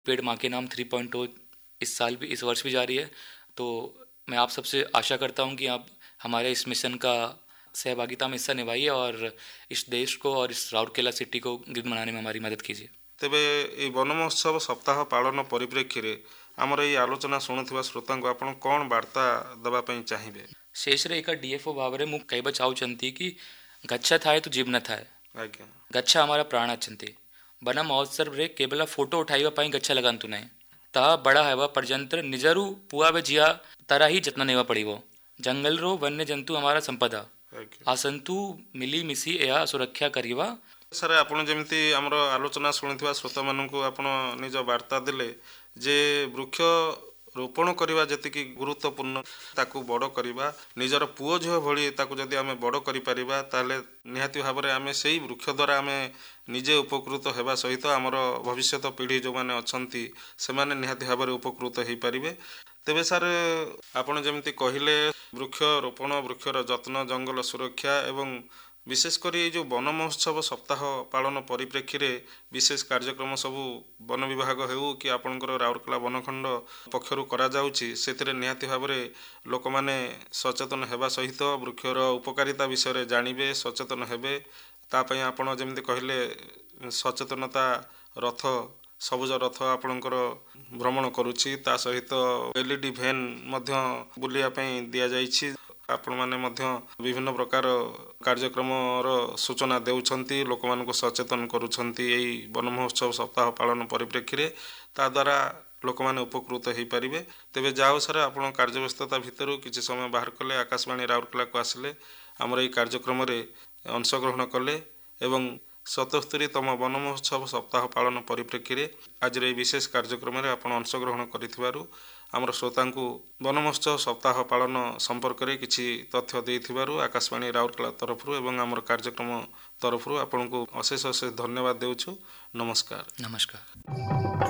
पेड़ माँ के नाम 3.0 इस वर्ष भी जारी है। तो मैं आप सबसे आशा करता हूँ कि आप हमारे इस मिशन का सहभागिता में हिस्सा निभाइए और इस देश को और इस राउरकेला सिटी को ग्रीन बनाने में हमारी मदद कीजिए। तेबे ये वन महोत्सव सप्ताह पालन परिप्रेक्षी आमर ये आलोचना शुणुवा श्रोता को आप कौन वार्ता देवाई चाहिए? शेषरे एक डीएफओ भाव में कहवा चाहूँगी कि गच्छ थाए तो जीव न थाए। आज्ञा गच्छ हमारा प्राण अच्छे। वन महोत्सव रे केवल फोटो उठाइबा गच्छ लगातु नहीं ता बड़ा हेवा पर्यंत निजरू पुआवे जिया तारा ही जत्न नेवा पड़ो। जंगल रो वन्य जंतु हमारा संपदा आसंतु मिली मिसी या सुरक्षा करिवा। सर आप जमी आमर आलोचना शुणुवा श्रोता मानू आप निज वार्ता देले जे वृक्ष रोपण करवा जी गुरुत्वपूर्ण ताकू बड़ करवा निजर पुओ झील भली जदि आम बड़ कर निहाती भाव में आम से वृक्ष द्वारा आम निजे उपकृत होगा सहित आमर भविष्य पीढ़ी जो मैंने अच्छा से निहाती भाव में उपकृत हो पारे। तेबे सर आपड़ जमी कहले वृक्ष रोपण वृक्षर जत्न जंगल सुरक्षा एवं विशेषकर ये जो वन महोत्सव सप्ताह पालन परिप्रेक्षी विशेष कार्यक्रम सबू वन विभाग हो कि आपणकर राउरकेला वनखंड पक्षर से निहाती भाव में लोक मैंने सचेतन होगा सहित वृक्षर उपकारिता विषय जानवे सचेतन हेबे। तापाई आपण जमी कहले सचेतनता रथ सबुज रथ आपणकर भ्रमण करुच्ची ता सहित एलईडी भैन बुलायापी दि जाइए। आपण मैंने विभिन्न प्रकार कार्यक्रम सूचना देउछंती लोक मानक सचेतन करुछंती यही वन महोत्सव सप्ताह पालन परिप्रेक्षी ता द्वारा लोक मैंने उपकृत हो पारे। तेबे जाओ सर आप कार्यव्यस्तता भितर किसी समय बाहर कले आकाशवाणी राउरकेला को आसिले आमर ये कार्यक्रम अंशग्रहण कले एवं 77तम वन महोत्सव सप्ताह पालन परिप्रेक्षी आज विशेष कार्यक्रम आप अंशग्रहण करिथिबारु आमर श्रोता को वन महोत्सव सप्ताह पालन संपर्क में किसी तथ्य देइथिबारु आकाशवाणी राउरकेला तरफ एवं आमर कार्यक्रम तरफ आपको अशेष अशेष धन्यवाद देउछु। नमस्कार। नमस्कार।